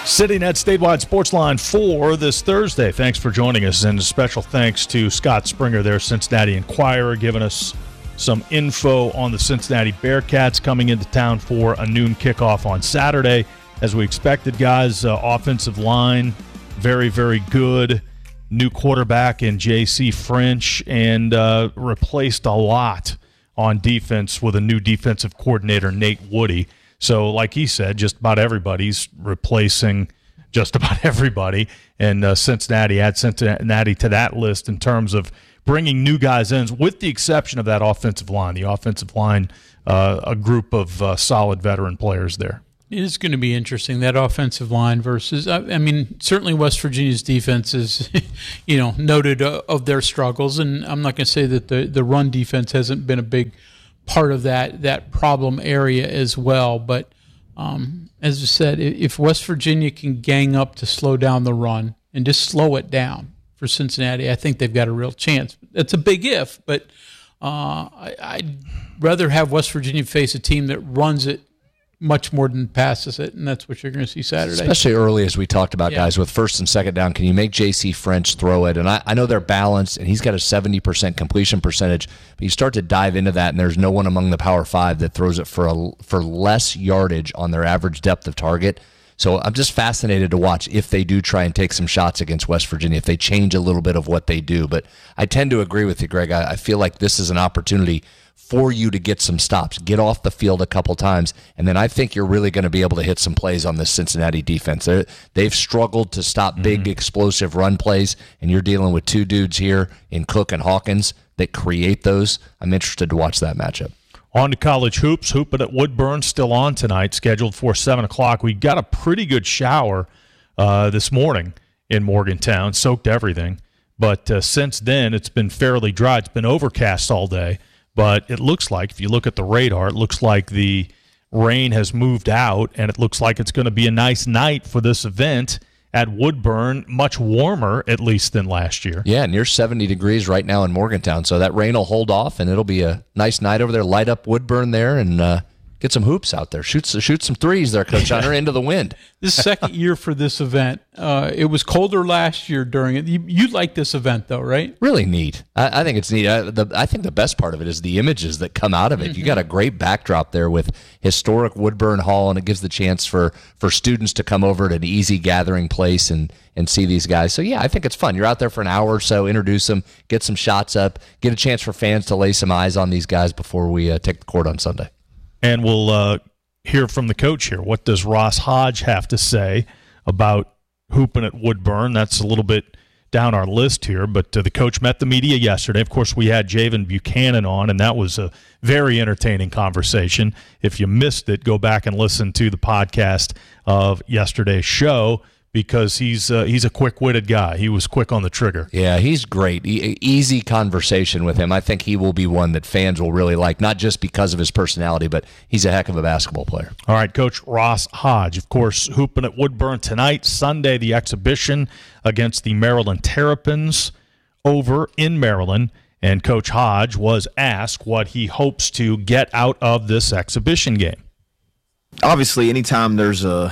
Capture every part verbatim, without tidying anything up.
Sitting at Statewide Sports Line four this Thursday. Thanks for joining us, and a special thanks to Scott Springer there, Cincinnati Enquirer, giving us some info on the Cincinnati Bearcats coming into town for a noon kickoff on Saturday. As we expected, guys, uh, offensive line, very, very good. New quarterback in J C French, and uh, replaced a lot on defense with a new defensive coordinator, Nate Woody. So, like he said, just about everybody's replacing just about everybody. And uh, Cincinnati, add Cincinnati to that list in terms of bringing new guys in, with the exception of that offensive line. The offensive line, uh, a group of uh, solid veteran players there. It is going to be interesting, that offensive line versus, I, I mean, certainly West Virginia's defense is, you know, noted uh, of their struggles. And I'm not going to say that the, the run defense hasn't been a big part of that that problem area as well. But um, as I said, if West Virginia can gang up to slow down the run and just slow it down for Cincinnati, I think they've got a real chance. It's a big if, but uh, I, I'd rather have West Virginia face a team that runs it much more than passes it, and that's what you're going to see Saturday. Especially early, as we talked about, yeah. guys, with first and second down. Can you make J C French throw it? And I, I know they're balanced, and he's got a seventy percent completion percentage, but you start to dive into that, and there's no one among the Power Five that throws it for a, for less yardage on their average depth of target. So I'm just fascinated to watch if they do try and take some shots against West Virginia, if they change a little bit of what they do. But I tend to agree with you, Greg. I, I feel like this is an opportunity for you to get some stops, get off the field a couple times, and then I think you're really going to be able to hit some plays on this Cincinnati defense. They're, they've struggled to stop big, mm-hmm. explosive run plays, and you're dealing with two dudes here in Cook and Hawkins that create those. I'm interested to watch that matchup. On to college hoops. Hooping at Woodburn still on tonight, scheduled for seven o'clock. We got a pretty good shower uh, this morning in Morgantown, soaked everything. But uh, since then, it's been fairly dry. It's been overcast all day. But it looks like, if you look at the radar, it looks like the rain has moved out, and it looks like it's going to be a nice night for this event at Woodburn, much warmer, at least, than last year. Yeah, near seventy degrees right now in Morgantown, so that rain will hold off, and it'll be a nice night over there. Light up Woodburn there, and uh, get some hoops out there. Shoot, shoot some threes there, Coach Hunter, into the wind. This second year for this event. Uh, it was colder last year during it. You, you like this event, though, right? Really neat. I, I think it's neat. I, the, I think the best part of it is the images that come out of it. Mm-hmm. You got a great backdrop there with historic Woodburn Hall, and it gives the chance for, for students to come over to an easy gathering place and, and see these guys. So, yeah, I think it's fun. You're out there for an hour or so, introduce them, get some shots up, get a chance for fans to lay some eyes on these guys before we uh, take the court on Sunday. And we'll uh, hear from the coach here. What does Ross Hodge have to say about hooping at Woodburn? That's a little bit down our list here, but uh, the coach met the media yesterday. Of course, we had Javen Buchanan on, and that was a very entertaining conversation. If you missed it, go back and listen to the podcast of yesterday's show, because he's uh, he's a quick-witted guy. He was quick on the trigger. Yeah, he's great. E- easy conversation with him. I think he will be one that fans will really like, not just because of his personality, but he's a heck of a basketball player. All right, Coach Ross Hodge, of course, hooping at Woodburn tonight. Sunday, the exhibition against the Maryland Terrapins over in Maryland. And Coach Hodge was asked what he hopes to get out of this exhibition game. Obviously, anytime there's a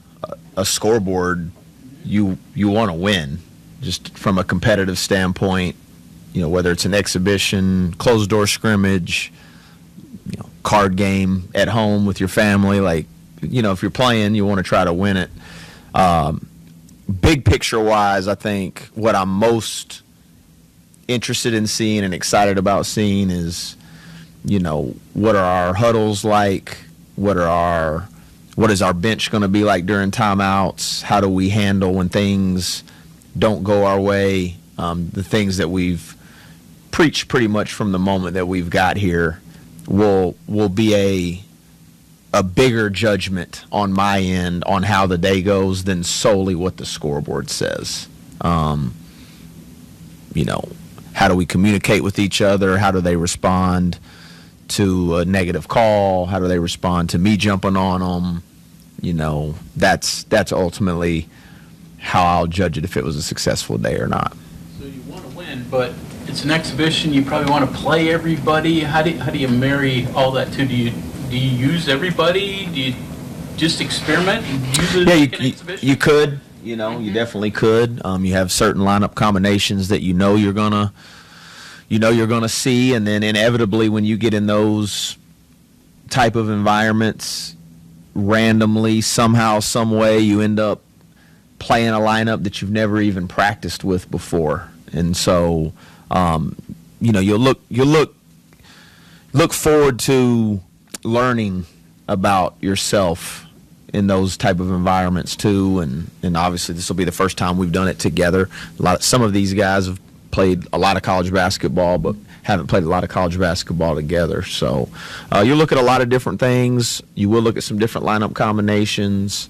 a scoreboard, you you want to win, just from a competitive standpoint. You know, whether it's an exhibition, closed door scrimmage, you know, card game at home with your family. Like, you know, if you're playing, you want to try to win it. Um, big picture wise, I think what I'm most interested in seeing and excited about seeing is, you know, what are our huddles like? What are our What is our bench going to be like during timeouts? How do we handle when things don't go our way? Um, the things that we've preached pretty much from the moment that we've got here will will be a a bigger judgment on my end on how the day goes than solely what the scoreboard says. Um, you know, how do we communicate with each other? How do they respond to a negative call? How do they respond to me jumping on them? You know, that's that's ultimately how I'll judge it if it was a successful day or not. So you want to win, but it's an exhibition. You probably want to play everybody. How do you, how do you marry all that too? Do you do you use everybody? Do you just experiment and use it Yeah, like you, an you, exhibition? you could. You know, you definitely could. Um, you have certain lineup combinations that you know you're gonna, you know you're gonna see, and then inevitably when you get in those type of environments, randomly, somehow, some way, you end up playing a lineup that you've never even practiced with before, and so, um, you know, you'll look, you'll look, look forward to learning about yourself in those type of environments too, and, and obviously this will be the first time we've done it together. A lot, some of these guys have played a lot of college basketball, but haven't played a lot of college basketball together. So uh, you'll look at a lot of different things. You will look at some different lineup combinations,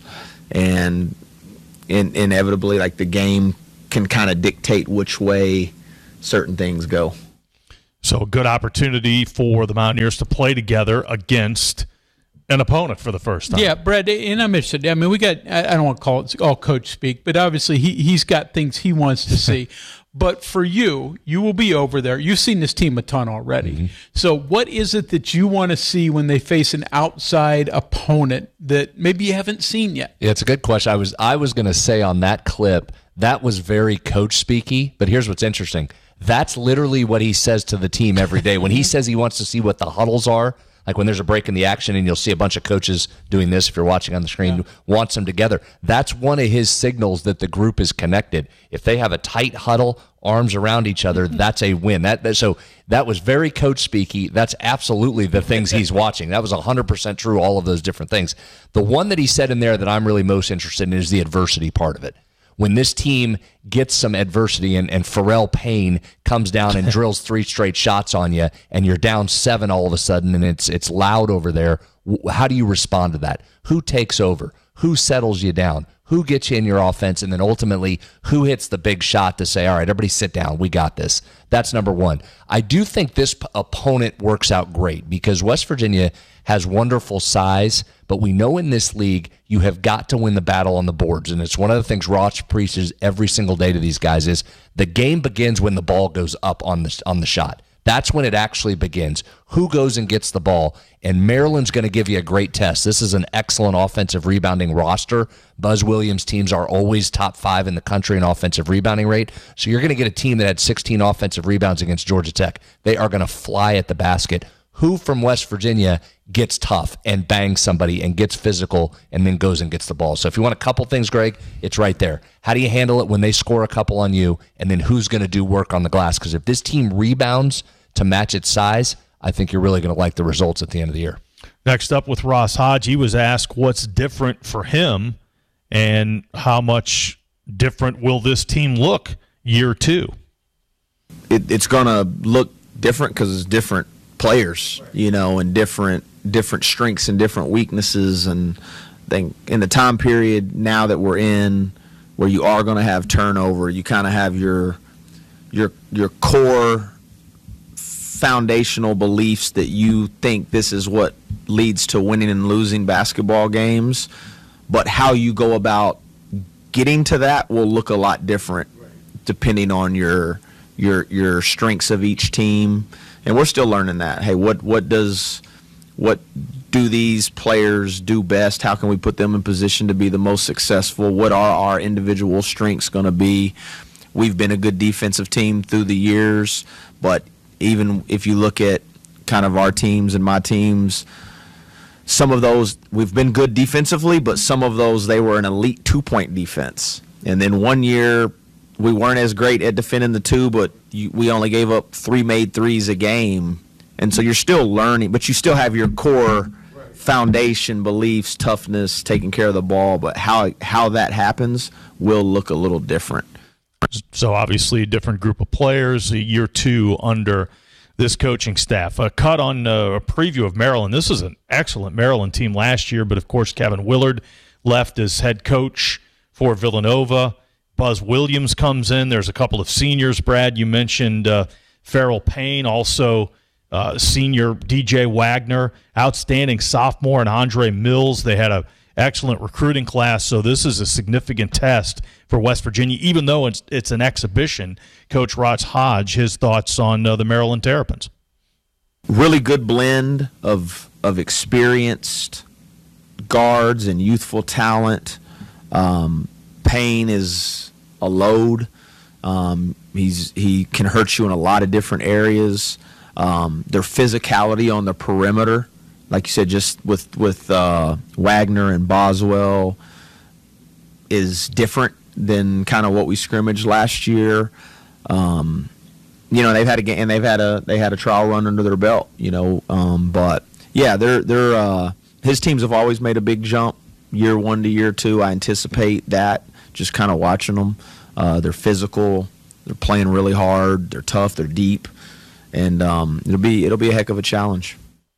and in, inevitably, like the game can kind of dictate which way certain things go. So a good opportunity for the Mountaineers to play together against an opponent for the first time. Yeah, Brad, and I'm interested. I mean, we got, I don't want to call it all coach speak, but obviously he, he's got things he wants to see. But for you, you will be over there. You've seen this team a ton already. Mm-hmm. So what is it that you want to see when they face an outside opponent that maybe you haven't seen yet? Yeah, it's a good question. I was I was going to say on that clip, that was very coach speaky, but here's what's interesting. That's literally what he says to the team every day. When he says he wants to see what the huddles are, like when there's a break in the action and you'll see a bunch of coaches doing this if you're watching on the screen, yeah. wants them together. That's one of his signals that the group is connected. If they have a tight huddle, arms around each other, mm-hmm. that's a win. That, that So that was very coach speaky. That's absolutely the things he's watching. That was one hundred percent true, all of those different things. The one that he said in there that I'm really most interested in is the adversity part of it. When this team gets some adversity and, and Pharrell Payne comes down and drills three straight shots on you and you're down seven all of a sudden and it's it's loud over there, how do you respond to that? Who takes over? Who settles you down? Who gets you in your offense? And then ultimately, who hits the big shot to say, all right, everybody sit down. We got this. That's number one. I do think this p- opponent works out great because West Virginia has wonderful size, but we know in this league you have got to win the battle on the boards. And it's one of the things Ross preaches every single day to these guys is the game begins when the ball goes up on the, on the shot. That's when it actually begins. Who goes and gets the ball? And Maryland's going to give you a great test. This is an excellent offensive rebounding roster. Buzz Williams' teams are always top five in the country in offensive rebounding rate. So you're going to get a team that had sixteen offensive rebounds against Georgia Tech. They are going to fly at the basket. Who from West Virginia gets tough and bangs somebody and gets physical and then goes and gets the ball? So if you want a couple things, Greg, it's right there. How do you handle it when they score a couple on you? And then who's going to do work on the glass? Because if this team rebounds to match its size, I think you're really going to like the results at the end of the year. Next up with Ross Hodge, he was asked what's different for him and how much different will this team look year two? It, it's going to look different because it's different players, you know, and different different strengths and different weaknesses. And I think in the time period now that we're in where you are going to have turnover, you kind of have your your your core foundational beliefs that you think this is what leads to winning and losing basketball games, but how you go about getting to that will look a lot different depending on your your your strengths of each team. And we're still learning that. Hey, what what does what do these players do best? How can we put them in position to be the most successful? What are our individual strengths going to be? We've been a good defensive team through the years, but even if you look at kind of our teams and my teams, some of those we've been good defensively, but some of those they were an elite two-point defense. And then one year we weren't as great at defending the two, but you, we only gave up three made threes a game. And so you're still learning, but you still have your core foundation, beliefs, toughness, taking care of the ball. But how how that happens will look a little different. So obviously a different group of players, a year two under this coaching staff. A cut on uh, a preview of Maryland. This is an excellent Maryland team last year, but of course Kevin Willard left as head coach for Villanova. Buzz Williams comes in. There's a couple of seniors, Brad. You mentioned uh, Pharrell Payne, also uh, senior D J Wagner, outstanding sophomore, and Andre Mills. They had an excellent recruiting class, so this is a significant test for West Virginia, even though it's, it's an exhibition. Coach Ross Hodge, his thoughts on uh, the Maryland Terrapins. Really good blend of of experienced guards and youthful talent. Um, Payne is a load. Um, he's he can hurt you in a lot of different areas. Um, their physicality on the perimeter, like you said, just with with uh, Wagner and Boswell, is different than kind of what we scrimmaged last year. Um, you know, they've had a game, and they've had a they had a trial run under their belt. You know, um, but yeah, they're they're uh, his teams have always made a big jump year one to year two. I anticipate that just kind of watching them. Uh, they're physical. They're playing really hard. They're tough. They're deep, and um, it'll be it'll be a heck of a challenge.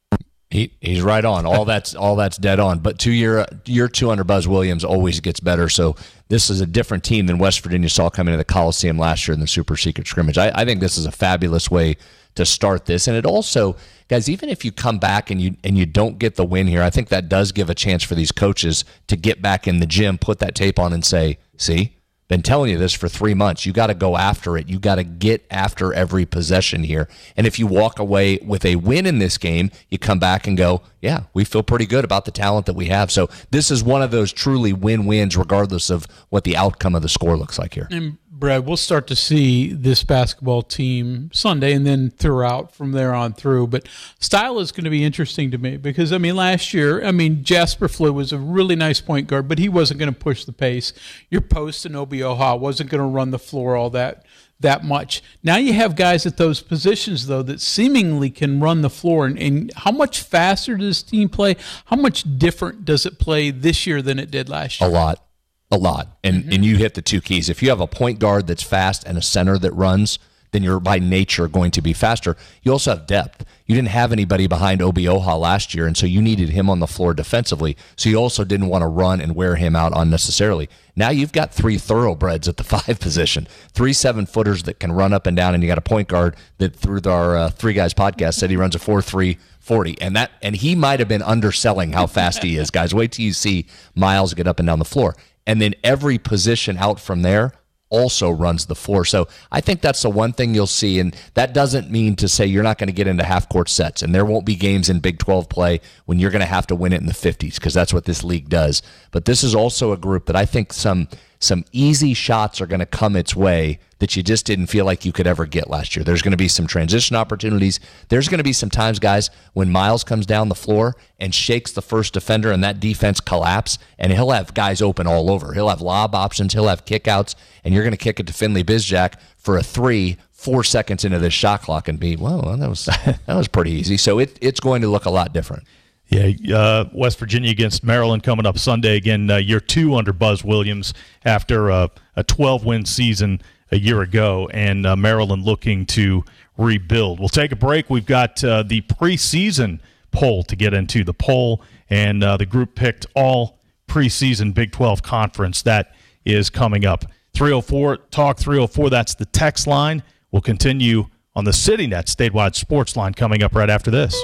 He he's right on. All that's all that's dead on. But two year year two under Buzz Williams always gets better. So this is a different team than West Virginia saw coming to the Coliseum last year in the Super Secret Scrimmage. I, I think this is a fabulous way to start this. And it also, guys, even if you come back and you and you don't get the win here, I think that does give a chance for these coaches to get back in the gym, put that tape on, and say, "See, been telling you this for three months. You got to go after it. You got to get after every possession here." And if you walk away with a win in this game, you come back and go, "Yeah, we feel pretty good about the talent that we have." So this is one of those truly win-wins, regardless of what the outcome of the score looks like here. And Brad, we'll start to see this basketball team Sunday and then throughout from there on through. But style is going to be interesting to me because, I mean, last year, I mean, Jasper Flew was a really nice point guard, but he wasn't going to push the pace. Your post and Obioha wasn't going to run the floor all that that much. Now you have guys at those positions, though, that seemingly can run the floor. And, and how much faster does this team play? How much different does it play this year than it did last year? A lot. A lot. And mm-hmm. and you hit the two keys. If you have a point guard that's fast and a center that runs, then you're by nature going to be faster. You also have depth. You didn't have anybody behind Obioha last year, and so you needed him on the floor defensively. So you also didn't want to run and wear him out unnecessarily. Now you've got three thoroughbreds at the five position, three seven-footers that can run up and down, and you got a point guard that through our uh, Three Guys podcast said he runs a four three forty, and that and he might have been underselling how fast he is, guys. Wait till you see Miles get up and down the floor. And then every position out from there also runs the floor. So I think that's the one thing you'll see, and that doesn't mean to say you're not going to get into half-court sets, and there won't be games in Big twelve play when you're going to have to win it in the fifties, because that's what this league does. But this is also a group that I think some some easy shots are going to come its way that you just didn't feel like you could ever get last year. There's going to be some transition opportunities. There's going to be some times, guys, when Miles comes down the floor and shakes the first defender and that defense collapse, and he'll have guys open all over. He'll have lob options. He'll have kickouts, and you're going to kick it to Finley Bizjack for a three, four seconds into this shot clock and be, well, that was that was pretty easy. So it, it's going to look a lot different. Yeah, uh, West Virginia against Maryland coming up Sunday again. Uh, year two under Buzz Williams after uh, a twelve-win season a year ago, and uh, Maryland looking to rebuild. We'll take a break. We've got uh, the preseason poll to get into. The poll, and uh, the group picked all preseason Big twelve conference. That is coming up. three oh four, Talk three oh four, that's the text line. We'll continue on the CityNet statewide sports line coming up right after this.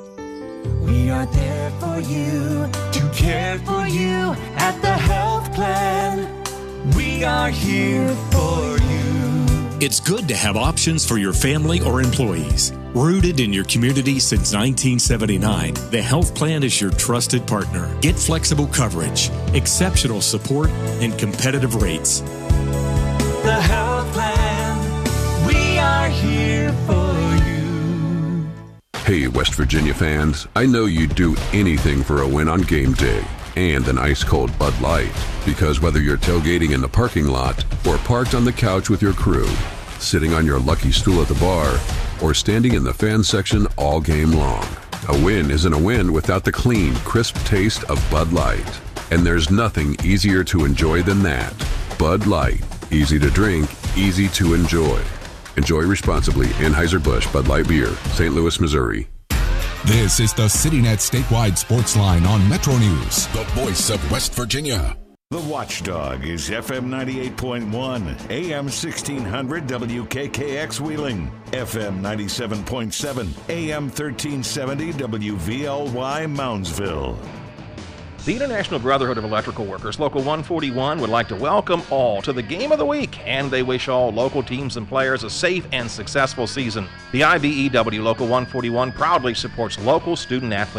We are there for you, to care for you at the health plan. We are here for you. It's good to have options for your family or employees. Rooted in your community since nineteen seventy-nine, the health plan is your trusted partner. Get flexible coverage, exceptional support, and competitive rates. The health plan, we are here for you. Hey, West Virginia fans, I know you'd do anything for a win on game day and an ice-cold Bud Light. Because whether you're tailgating in the parking lot or parked on the couch with your crew, sitting on your lucky stool at the bar, or standing in the fan section all game long, a win isn't a win without the clean, crisp taste of Bud Light. And there's nothing easier to enjoy than that. Bud Light. Easy to drink, easy to enjoy. Enjoy responsibly. Anheuser-Busch Bud Light Beer, Saint Louis, Missouri. This is the CityNet statewide sports line on Metro News, the voice of West Virginia. The Watchdog is F M ninety-eight point one, A M sixteen hundred W K K X Wheeling, F M ninety-seven point seven, A M thirteen seventy W V L Y Moundsville. The International Brotherhood of Electrical Workers, Local one forty-one, would like to welcome all to the Game of the Week, and they wish all local teams and players a safe and successful season. The I B E W Local one forty-one proudly supports local student athletes.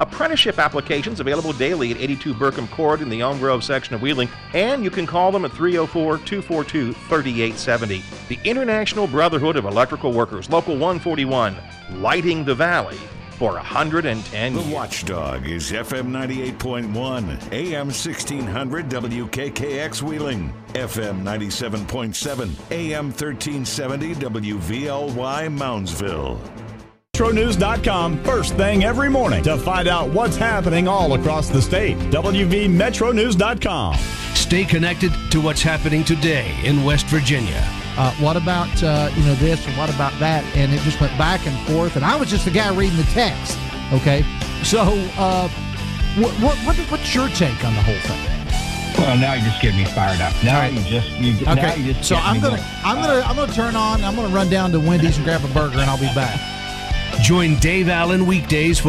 Apprenticeship applications available daily at eighty-two Burkham Court in the Elm Grove section of Wheeling, and you can call them at three oh four, two four two, three eight seven oh. The International Brotherhood of Electrical Workers, Local one forty-one, lighting the valley for one hundred ten years. The Watchdog is F M ninety-eight point one, A M sixteen hundred W K K X Wheeling, F M ninety-seven point seven, A M thirteen seventy W V L Y Moundsville. Metro News dot com, first thing every morning to find out what's happening all across the state. W V Metro News dot com. Stay connected to what's happening today in West Virginia. Uh, what about, uh, you know, this and what about that? And it just went back and forth. And I was just the guy reading the text, okay? So uh, what, what, what, what's your take on the whole thing? Well, now you're just getting me fired up. Now right. you just you okay. now you just so I'm gonna going. I'm gonna I'm gonna turn on. I'm gonna run down to Wendy's and grab a burger, and I'll be back. Join Dave Allen weekdays for